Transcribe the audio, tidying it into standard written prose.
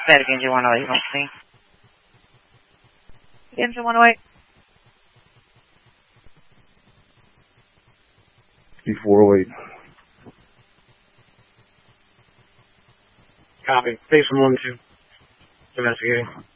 Static engine 108, don't see. Engine 108. D408. Copy. Station 1-2. Investigating.